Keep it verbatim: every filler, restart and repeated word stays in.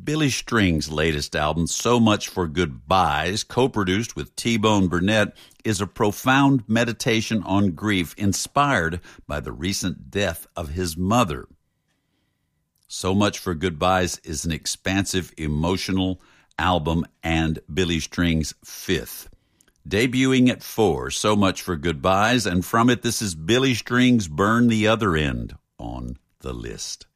Billy String's latest album, So Much for Goodbyes, co-produced with T-Bone Burnett, is a profound meditation on grief inspired by the recent death of his mother. So Much for Goodbyes is an expansive, emotional album and Billy String's fifth. Debuting at four, So Much for Goodbyes, and from it, this is Billy String's Burn the Other End on the List.